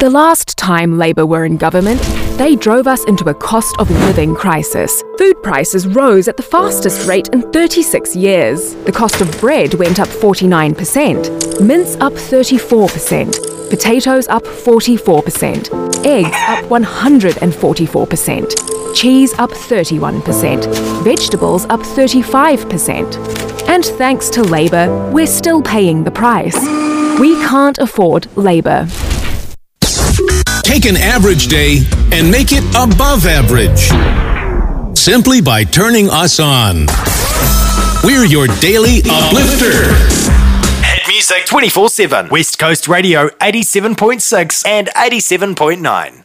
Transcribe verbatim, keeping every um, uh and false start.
The last time Labour were in government, they drove us into a cost of living crisis. Food prices rose at the fastest rate in thirty-six years. The cost of bread went up forty-nine percent, mince up thirty-four percent, potatoes up forty-four percent, eggs up one hundred forty-four percent, cheese up thirty-one percent, vegetables up thirty-five percent. And thanks to Labour, we're still paying the price. We can't afford Labour. Take an average day and make it above average. Simply by turning us on. We're your daily uplifter. Hit music twenty-four seven. West Coast Radio eighty-seven point six and eighty-seven point nine.